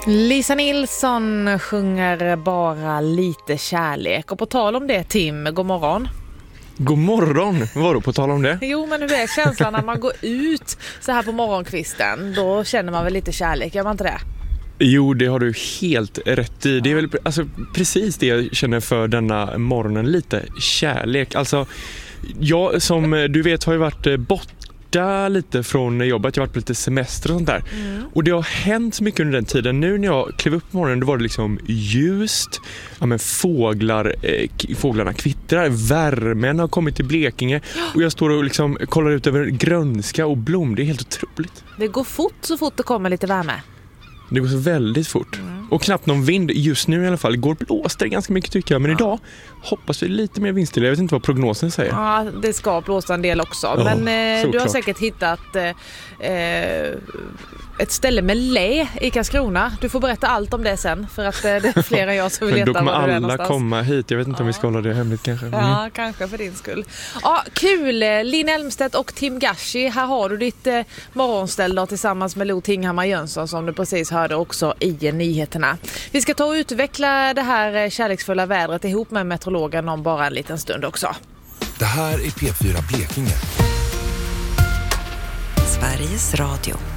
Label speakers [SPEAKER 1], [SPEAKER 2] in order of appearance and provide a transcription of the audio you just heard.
[SPEAKER 1] Lisa Nilsson sjunger bara lite kärlek. Och på tal om det, Tim, god morgon.
[SPEAKER 2] God morgon, vadå på tal om det?
[SPEAKER 1] Jo, men hur är känslan när man går ut så här på morgonkvisten? Då känner man väl lite kärlek, gör man inte det?
[SPEAKER 2] Jo, det har du helt rätt i. Det är väl precis det jag känner för denna morgonen, lite kärlek. Alltså, jag som du vet har ju varit borta lite från jobbet. Jag har varit på lite semester och sånt där. Och det har hänt så mycket under den tiden. Nu när jag klev upp på morgonen, då var det liksom ljust. Ja, men fåglarna kvittrar. Värmen har kommit till Blekinge. Och jag står och liksom kollar ut över grönska och blom. Det är helt otroligt.
[SPEAKER 1] Det går fort så fort det kommer lite värme.
[SPEAKER 2] Det går så väldigt fort. Och knappt någon vind just nu i alla fall. Igår blåste det ganska mycket tycker jag. Men idag hoppas vi lite mer vindstilla. Jag vet inte vad prognosen säger.
[SPEAKER 1] Ja, det ska blåsa en del också.
[SPEAKER 2] Ja,
[SPEAKER 1] men du har
[SPEAKER 2] såklart
[SPEAKER 1] säkert hittat ett ställe med lä i Karlskrona. Du får berätta allt om det sen. För att det är fler än jag som vill veta
[SPEAKER 2] då kommer
[SPEAKER 1] var du är
[SPEAKER 2] alla
[SPEAKER 1] någonstans.
[SPEAKER 2] Komma hit. Jag vet inte om vi ska hålla det hemligt kanske.
[SPEAKER 1] Ja, kanske för din skull. Ja, kul. Linn Elmstedt och Tim Gashi. Här har du ditt morgonställ då, tillsammans med Lo Tinghammar Jönsson som du precis hörde också i nyheterna. Vi ska ta och utveckla det här kärleksfulla vädret ihop med meteorologen om bara en liten stund också.
[SPEAKER 3] Det här är P4 Blekinge.
[SPEAKER 4] Sveriges Radio.